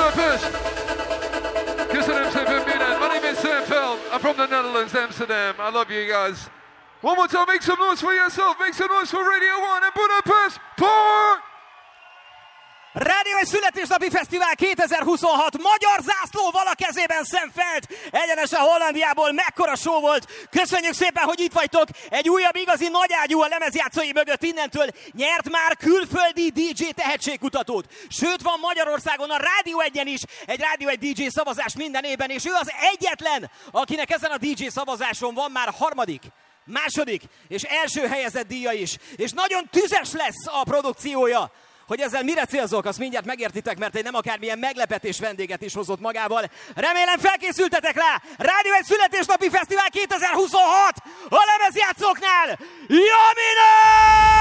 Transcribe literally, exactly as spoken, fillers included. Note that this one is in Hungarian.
Budapest! Köszönöm szépen mindent. My name is Sam Feld. I'm from the Netherlands, Amsterdam. I love you guys. One more time, make some noise for yourself. Make some noise for Radio one and Budapest. Park! Rádió egy születésnapi fesztivál kétezer-huszonhat, magyar zászlóval a kezében Sam Feld, egyenesen Hollandiából, mekkora show volt. Köszönjük szépen, hogy itt vagytok. Egy újabb igazi nagyágyú a lemezjátszói mögött, innentől nyert már külföldi dé dzsé tehetségkutatót. Sőt, van Magyarországon a Rádió egyen is egy Rádió egy dé dzsé szavazás minden évben, és ő az egyetlen, akinek ezen a dé dzsé szavazáson van már harmadik, második és első helyezett díja is. És nagyon tüzes lesz a produkciója. Hogy ezzel mire célzok, azt mindjárt megértitek, mert egy nem akármilyen meglepetés vendéget is hozott magával. Remélem felkészültetek rá! Rádió egy születésnapi fesztivál kétezer-huszonhat a lemezjátszóknál! Jamina!